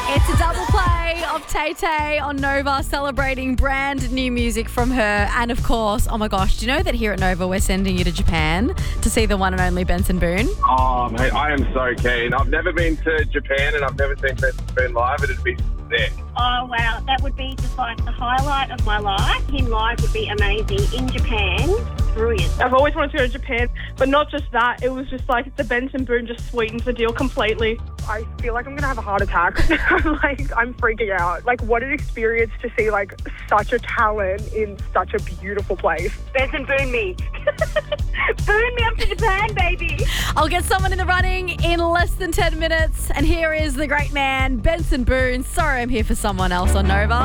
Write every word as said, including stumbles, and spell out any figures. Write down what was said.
It's a double play of Tay Tay on Nova, celebrating brand new music from her. And of course, oh my gosh, do you know that here at Nova we're sending you to Japan to see the one and only Benson Boone? Oh, mate, I am so keen. I've never been to Japan and I've never seen Benson Boone live. It'd be sick. Oh, wow. That would be just like the highlight of my life. Him live would be amazing. In Japan, brilliant. I've always wanted to go to Japan, but not just that. It was just like the Benson Boone just sweetens the deal completely. I feel like I'm going to have a heart attack. like, I'm freaking out. Like, what an experience to see, like, such a talent in such a beautiful place. Benson Boone me. Boone me up to Japan, baby. I'll get someone in the running in less than ten minutes. And here is the great man, Benson Boone. Sorry I'm here for someone else on Nova.